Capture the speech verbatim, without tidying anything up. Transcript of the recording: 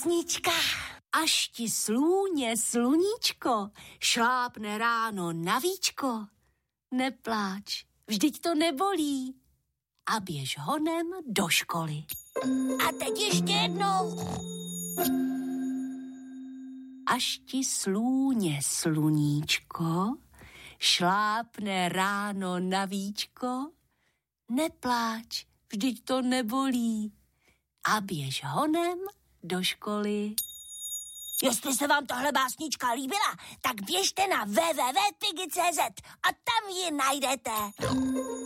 básnička. Až ti slůně sluníčko šlápne ráno na víčko, nepláč, vždyť to nebolí a běž honem do školy. A teď ještě jednou. Až ti slůně sluníčko šlápne ráno na víčko, nepláč, vždyť to nebolí a běž honem do školy. Jestli se vám tohle básnička líbila, tak běžte na w w w tečka pigi tečka cé zet a tam ji najdete.